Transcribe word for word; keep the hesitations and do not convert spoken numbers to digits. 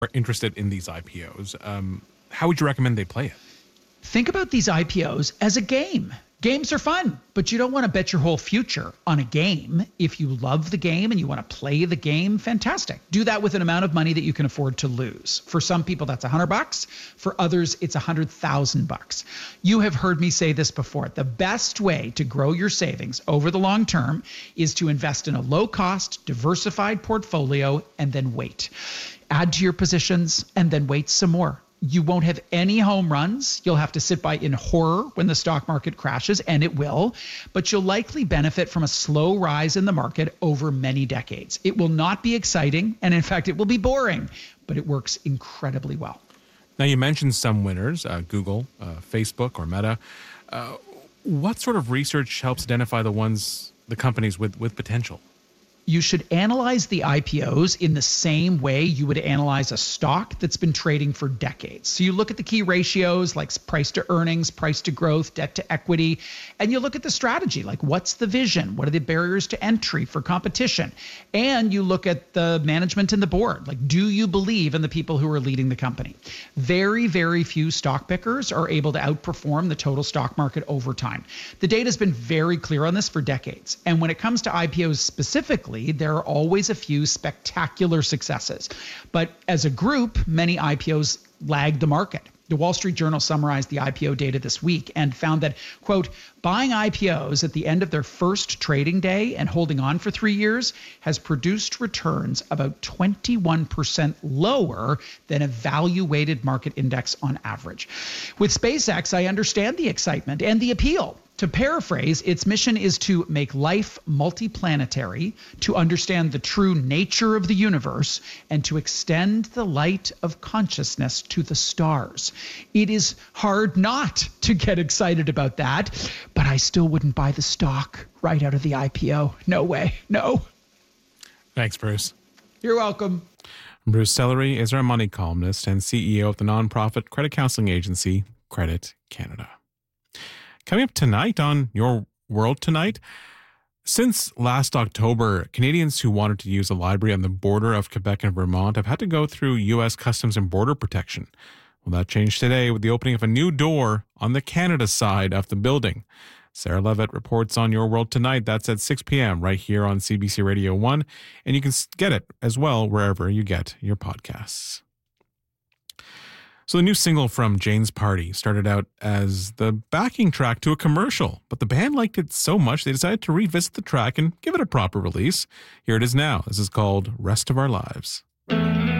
are interested in these I P Os, um, how would you recommend they play it? Think about these I P Os as a game. Games are fun, but you don't want to bet your whole future on a game. If you love the game and you want to play the game, fantastic. Do that with an amount of money that you can afford to lose. For some people, that's a hundred bucks. For others, it's a hundred thousand bucks. You have heard me say this before. The best way to grow your savings over the long term is to invest in a low-cost, diversified portfolio and then wait. Add to your positions and then wait some more. You won't have any home runs. You'll have to sit by in horror when the stock market crashes, and it will, but you'll likely benefit from a slow rise in the market over many decades. It will not be exciting, and in fact, it will be boring, but it works incredibly well. Now, you mentioned some winners, uh, Google, uh, Facebook, or Meta. Uh, what sort of research helps identify the ones, the companies with, with potential? You should analyze the I P Os in the same way you would analyze a stock that's been trading for decades. So you look at the key ratios like price to earnings, price to growth, debt to equity, and you look at the strategy, like what's the vision? What are the barriers to entry for competition? And you look at the management and the board, like do you believe in the people who are leading the company? Very, very few stock pickers are able to outperform the total stock market over time. The data has been very clear on this for decades. And when it comes to I P Os specifically, there are always a few spectacular successes. But as a group, many I P Os lag the market. The Wall Street Journal summarized the I P O data this week and found that, quote, buying I P Os at the end of their first trading day and holding on for three years has produced returns about twenty-one percent lower than a value-weighted market index on average. With SpaceX, I understand the excitement and the appeal. To paraphrase, its mission is to make life multiplanetary, to understand the true nature of the universe, and to extend the light of consciousness to the stars. It is hard not to get excited about that, but I still wouldn't buy the stock right out of the I P O. No way. No. Thanks, Bruce. You're welcome. Bruce Sellery is our money columnist and C E O of the nonprofit credit counseling agency, Credit Canada. Coming up tonight on Your World Tonight, since last October, Canadians who wanted to use a library on the border of Quebec and Vermont have had to go through U S Customs and Border Protection. Well, that changed today with the opening of a new door on the Canada side of the building. Sarah Levitt reports on Your World Tonight. That's at six p.m. right here on C B C Radio one, and you can get it as well wherever you get your podcasts. So the new single from Jane's Party started out as the backing track to a commercial, but the band liked it so much they decided to revisit the track and give it a proper release. Here it is now. This is called Rest of Our Lives.